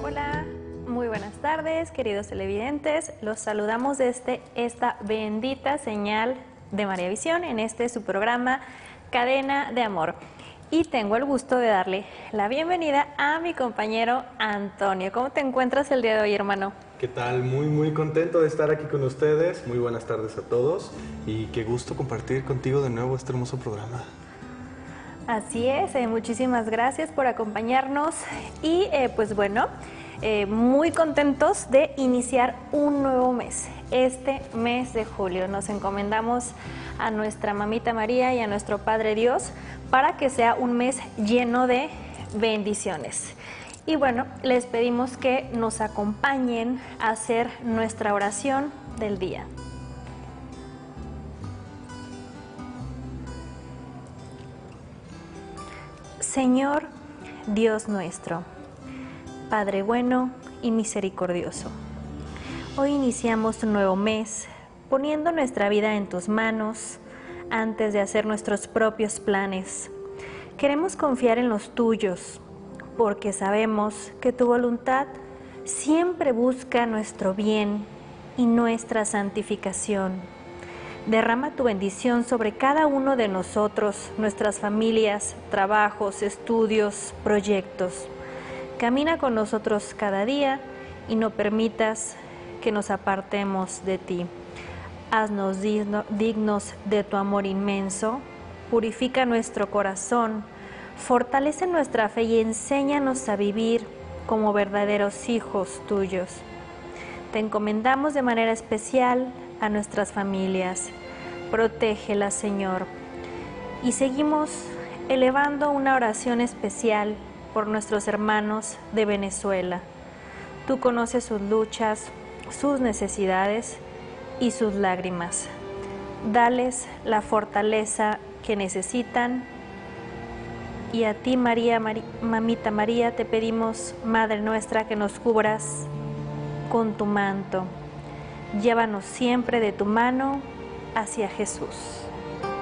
Hola, muy buenas tardes, queridos televidentes. Los saludamos desde esta bendita señal de María Visión en su programa Cadena de Amor. Y tengo el gusto de darle la bienvenida a mi compañero Antonio. ¿Cómo te encuentras el día de hoy, hermano? ¿Qué tal? Muy contento de estar aquí con ustedes. Muy buenas tardes a todos y qué gusto compartir contigo de nuevo este hermoso programa. Así es, muchísimas gracias por acompañarnos y pues bueno, muy contentos de iniciar un nuevo mes, este mes de julio. Nos encomendamos a nuestra Mamita María y a nuestro Padre Dios para que sea un mes lleno de bendiciones. Y bueno, les pedimos que nos acompañen a hacer nuestra oración del día. Señor Dios nuestro, Padre bueno y misericordioso, hoy iniciamos un nuevo mes poniendo nuestra vida en tus manos antes de hacer nuestros propios planes. Queremos confiar en los tuyos porque sabemos que tu voluntad siempre busca nuestro bien y nuestra santificación. Derrama tu bendición sobre cada uno de nosotros, nuestras familias, trabajos, estudios, proyectos. Camina con nosotros cada día y no permitas que nos apartemos de ti. Haznos dignos de tu amor inmenso, purifica nuestro corazón, fortalece nuestra fe y enséñanos a vivir como verdaderos hijos tuyos. Te encomendamos de manera especial a nuestras familias. Protégelas, Señor. Y seguimos elevando una oración especial por nuestros hermanos de Venezuela. Tú conoces sus luchas, sus necesidades y sus lágrimas. Dales la fortaleza que necesitan. Y a ti, Mamita María, te pedimos, Madre nuestra, que nos cubras con tu manto. Llévanos siempre de tu mano hacia Jesús.